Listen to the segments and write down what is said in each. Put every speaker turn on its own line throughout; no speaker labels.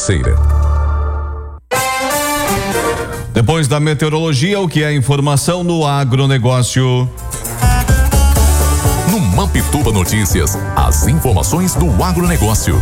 Financeira.
Depois da meteorologia, o que é informação no agronegócio?
No Mampituba Notícias, as informações do agronegócio.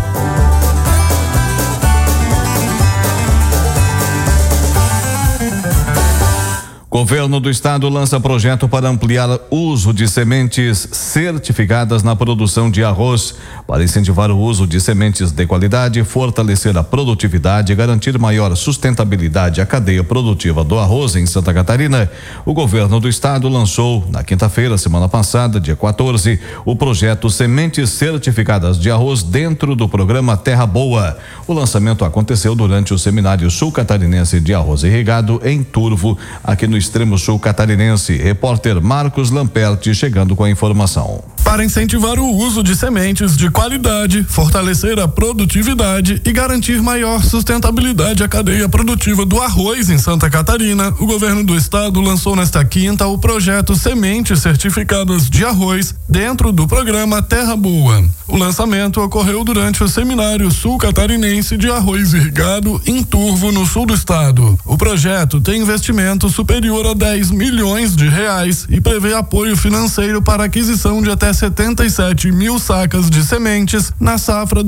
Governo do Estado lança projeto para ampliar uso de sementes certificadas na produção de arroz, para incentivar o uso de sementes de qualidade, fortalecer a produtividade e garantir maior sustentabilidade à cadeia produtiva do arroz em Santa Catarina. O Governo do Estado lançou na quinta-feira, semana passada, dia 14, o projeto Sementes Certificadas de Arroz dentro do programa Terra Boa. O lançamento aconteceu durante o Seminário Sul Catarinense de Arroz Irrigado em Turvo, aqui no extremo sul catarinense. Repórter Marcos Lamperti chegando com a informação.
Para incentivar o uso de sementes de qualidade, fortalecer a produtividade e garantir maior sustentabilidade à cadeia produtiva do arroz em Santa Catarina, o Governo do Estado lançou nesta quinta o projeto Sementes Certificadas de Arroz dentro do programa Terra Boa. O lançamento ocorreu durante o Seminário Sul Catarinense de Arroz Irrigado em Turvo, no sul do estado. O projeto tem investimento superior a 10 milhões de reais e prevê apoio financeiro para aquisição de até 77 mil sacas de sementes na safra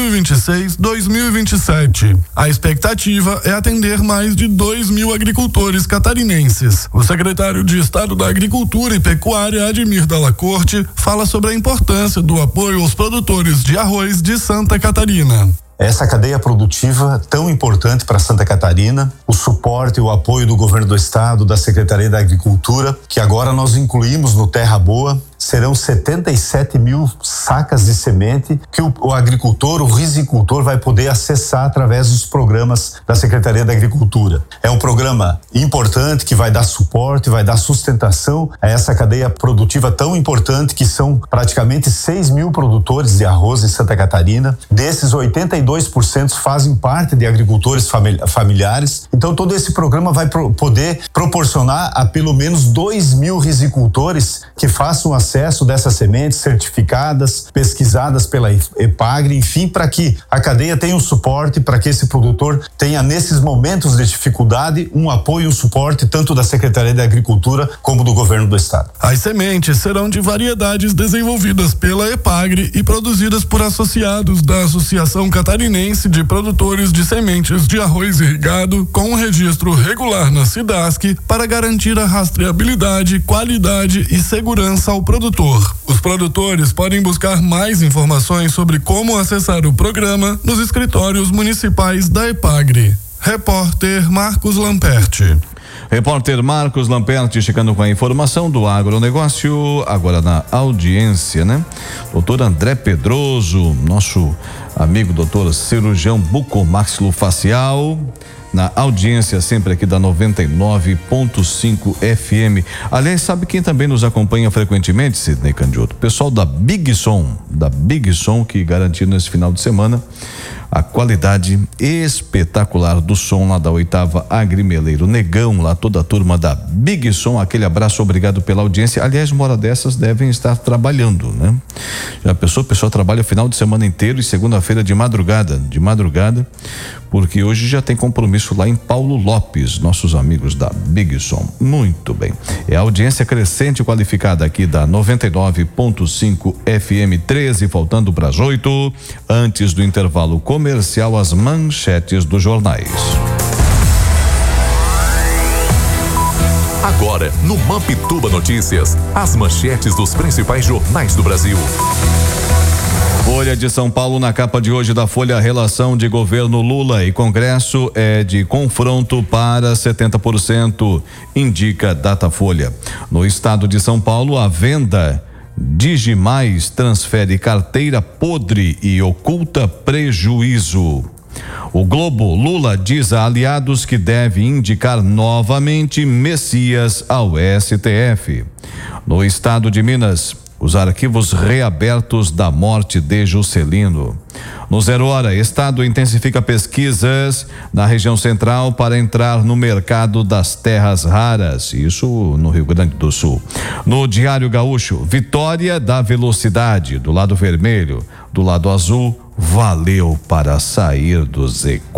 2026-2027. A expectativa é atender mais de 2 mil agricultores catarinenses. O secretário de Estado da Agricultura e Pecuária, Ademir Dalla Corte, fala sobre a importância do apoio aos produtores de arroz de Santa Catarina.
Essa cadeia produtiva tão importante para Santa Catarina, o suporte e o apoio do Governo do Estado, da Secretaria da Agricultura, que agora nós incluímos no Terra Boa, serão 77 mil sacas de semente que o agricultor, o risicultor vai poder acessar através dos programas da Secretaria da Agricultura. É um programa importante que vai dar suporte, vai dar sustentação a essa cadeia produtiva tão importante, que são praticamente 6 mil produtores de arroz em Santa Catarina. Desses, 82% fazem parte de agricultores familiares. Então todo esse programa vai poder proporcionar a pelo menos 2 mil risicultores que façam acesso dessas sementes certificadas, pesquisadas pela EPAGRE, enfim, para que a cadeia tenha um suporte, para que esse produtor tenha, nesses momentos de dificuldade, um apoio e um suporte tanto da Secretaria da Agricultura como do Governo do Estado.
As sementes serão de variedades desenvolvidas pela EPAGRE e produzidas por associados da Associação Catarinense de Produtores de Sementes de Arroz Irrigado, com um registro regular na SIDASC, para garantir a rastreabilidade, qualidade e segurança ao produtor. Os produtores podem buscar mais informações sobre como acessar o programa nos escritórios municipais da EPAGRE. Repórter Marcos Lamperti.
Repórter Marcos Lamperti chegando com a informação do agronegócio, agora na audiência, né? Doutor André Pedroso, nosso amigo doutor cirurgião bucomaxilofacial, na audiência sempre aqui da 99.5 FM. Aliás, sabe quem também nos acompanha frequentemente, Sidney Candioto? O pessoal da Big Som, que garantiu nesse final de semana a qualidade espetacular do som lá da 8ª Agrimeleiro Negão, lá toda a turma da Big Som, aquele abraço, obrigado pela audiência. Aliás, uma hora dessas devem estar trabalhando, né? Já pensou, o pessoal trabalha o final de semana inteiro e segunda-feira de madrugada, porque hoje já tem compromisso lá em Paulo Lopes, nossos amigos da Big Som. Muito bem. É a audiência crescente e qualificada aqui da 99.5 FM, 13, faltando para as 8, antes do intervalo comercial, as manchetes dos jornais.
Agora, no Mampituba Notícias, as manchetes dos principais jornais do Brasil.
Folha de São Paulo, na capa de hoje da Folha, a relação de governo Lula e Congresso é de confronto para 70%, indica Datafolha. No estado de São Paulo, a venda Digimais transfere carteira podre e oculta prejuízo. O Globo, Lula diz a aliados que deve indicar novamente Messias ao STF. No estado de Minas, os arquivos reabertos da morte de Juscelino. No 0 Hora, Estado intensifica pesquisas na região central para entrar no mercado das terras raras, isso no Rio Grande do Sul. No Diário Gaúcho, vitória da velocidade, do lado vermelho, do lado azul, valeu para sair do Z4.